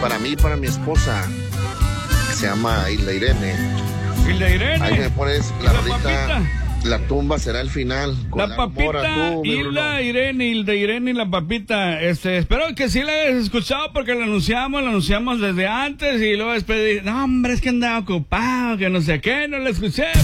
para mí y para mi esposa, que se llama Hilda Irene. Hilda Irene. Ahí me pones la rolita. Papita. La tumba será el final. La papita, Hilda Irene y la papita. Espero que sí la hayas escuchado porque la anunciamos desde antes y luego después dije, no hombre, es que andaba ocupado, que no sé qué, no la escuché.